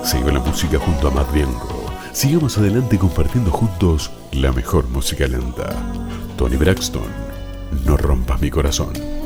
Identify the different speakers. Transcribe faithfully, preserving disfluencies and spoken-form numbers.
Speaker 1: Sigo la música junto a Matt Bianco. Sigamos adelante compartiendo juntos la mejor música lenta. Tony Braxton, no rompas mi corazón.